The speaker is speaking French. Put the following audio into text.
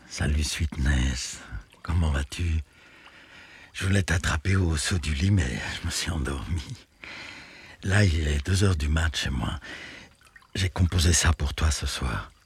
Salut Sweetness, comment vas-tu? Je voulais t'attraper au saut du lit, mais je me suis endormi. Là, il est 2h du mat chez moi. J'ai composé ça pour toi ce soir.